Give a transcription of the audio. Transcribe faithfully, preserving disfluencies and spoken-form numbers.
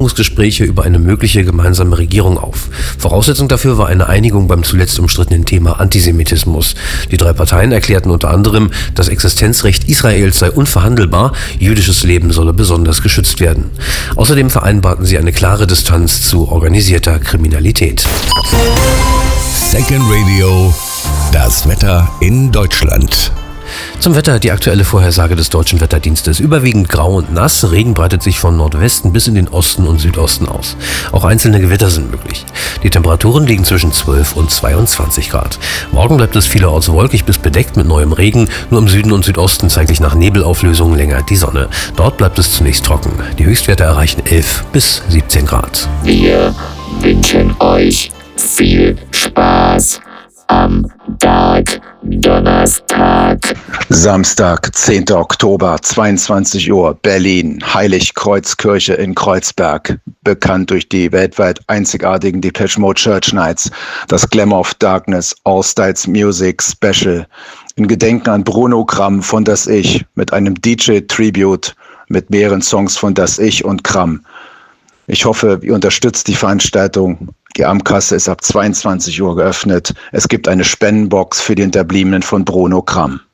Sondierungsgespräche über eine mögliche gemeinsame Regierung auf. Voraussetzung dafür war eine Einigung beim zuletzt umstrittenen Thema Antisemitismus. Die drei Parteien erklärten unter anderem, das Existenzrecht Israels sei unverhandelbar, jüdisches Leben solle besonders geschützt werden. Außerdem vereinbarten sie eine klare Distanz zu organisierter Kriminalität. Second Radio, das Wetter in Deutschland. Zum Wetter die aktuelle Vorhersage des Deutschen Wetterdienstes. Überwiegend grau und nass, Regen breitet sich von Nordwesten bis in den Osten und Südosten aus. Auch einzelne Gewitter sind möglich. Die Temperaturen liegen zwischen zwölf und zweiundzwanzig Grad. Morgen bleibt es vielerorts wolkig bis bedeckt mit neuem Regen. Nur im Süden und Südosten zeigt sich nach Nebelauflösung länger die Sonne. Dort bleibt es zunächst trocken. Die Höchstwerte erreichen elf bis siebzehn Grad. Wir wünschen euch viel Spaß am Tag Donnerstag. Samstag, zehnter Oktober, zweiundzwanzig Uhr, Berlin, Heiligkreuzkirche in Kreuzberg. Bekannt durch die weltweit einzigartigen Depeche Mode Church Nights, das Glamour of Darkness All Styles Music Special. In Gedenken an Bruno Kramm von Das Ich mit einem D J-Tribute mit mehreren Songs von Das Ich und Kramm. Ich hoffe, ihr unterstützt die Veranstaltung. Die Abendkasse ist ab zweiundzwanzig Uhr geöffnet. Es gibt eine Spendenbox für die Hinterbliebenen von Bruno Kramm.